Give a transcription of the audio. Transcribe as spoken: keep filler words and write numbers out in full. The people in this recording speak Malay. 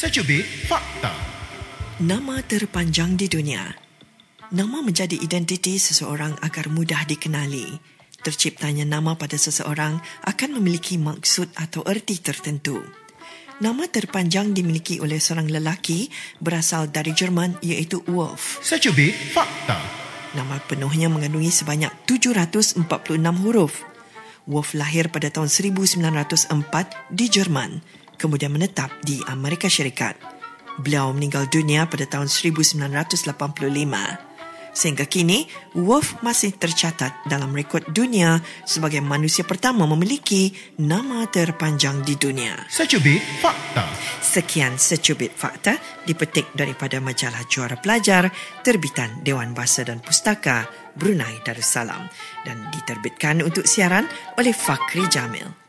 Secubit Fakta. Nama terpanjang di dunia. Nama menjadi identiti seseorang agar mudah dikenali. Terciptanya nama pada seseorang akan memiliki maksud atau erti tertentu. Nama terpanjang dimiliki oleh seorang lelaki berasal dari Jerman iaitu Wolf. Secubit Fakta. Nama penuhnya mengandungi sebanyak tujuh ratus empat puluh enam huruf. Wolf lahir pada tahun seribu sembilan ratus empat di Jerman, kemudian menetap di Amerika Syarikat. Beliau meninggal dunia pada tahun seribu sembilan ratus lapan puluh lima. Sehingga kini, Wolf masih tercatat dalam rekod dunia sebagai manusia pertama memiliki nama terpanjang di dunia. Secubit Fakta. Sekian secubit fakta dipetik daripada majalah Juara Pelajar terbitan Dewan Bahasa dan Pustaka Brunei Darussalam dan diterbitkan untuk siaran oleh Fakhri Jamil.